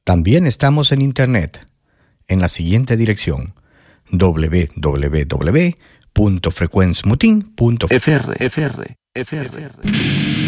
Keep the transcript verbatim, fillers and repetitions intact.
También estamos en Internet, en la siguiente dirección: doble u doble u doble u punto frecuencia mutin punto f r.